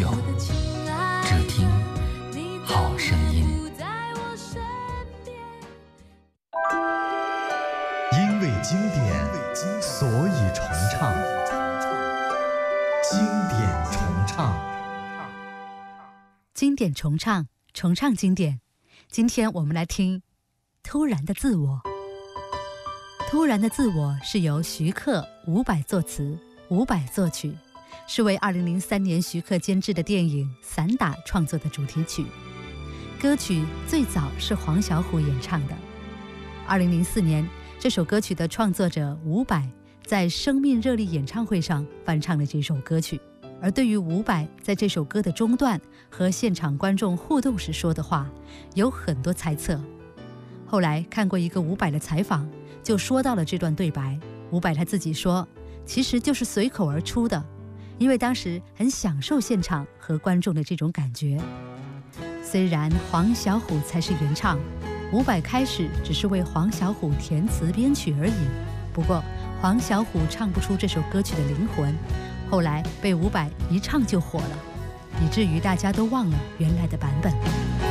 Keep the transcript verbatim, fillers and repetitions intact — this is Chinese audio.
久，只听好声音。 因为经典，所以重唱。经典重唱， 经典重唱，重唱经典。今天我们来听《突然的自我》。《突然的自我》是由徐克、伍佰作词，伍佰作曲，是为二零零三年徐克监制的电影《散打》创作的主题曲。歌曲最早是黄小琥演唱的。二零零四年，这首歌曲的创作者伍佰在生命热力演唱会上翻唱了这首歌曲。而对于伍佰在这首歌的中段和现场观众互动时说的话，有很多猜测。后来看过一个伍佰的采访，就说到了这段对白。伍佰他自己说，其实就是随口而出的，因为当时很享受现场和观众的这种感觉。虽然黄小琥才是原唱，伍佰开始只是为黄小琥填词编曲而已。不过黄小琥唱不出这首歌曲的灵魂，后来被伍佰一唱就火了，以至于大家都忘了原来的版本。